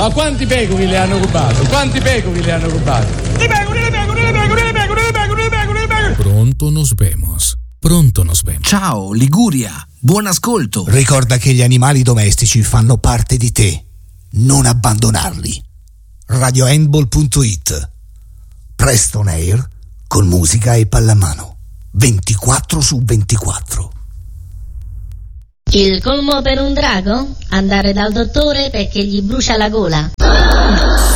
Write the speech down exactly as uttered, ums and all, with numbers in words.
Ma quanti pecori le hanno rubato? Quanti pecori le hanno rubato? Le pecori, le pecori, le pecori, le pecori, le pecori, le pecori, le pecori. Pronto nos vemos. Pronto nos vemos. Ciao Liguria, buon ascolto. Ricorda che gli animali domestici fanno parte di te. Non abbandonarli. radio handball punto it. Preston Air con musica e pallamano. ventiquattro su ventiquattro. Il colmo per un drago? Andare dal dottore perché gli brucia la gola.